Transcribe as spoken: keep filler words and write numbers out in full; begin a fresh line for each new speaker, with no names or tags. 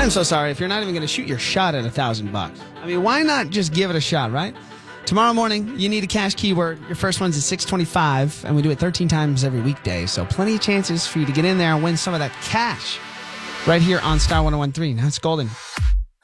I'm so sorry if you're not even going to shoot your shot at a thousand bucks. I mean, why not just give it a shot, right? Tomorrow morning, you need a cash keyword. Your first one's at six twenty-five, and we do it thirteen times every weekday. So plenty of chances for you to get in there and win some of that cash right here on Star one oh one three. Now it's golden.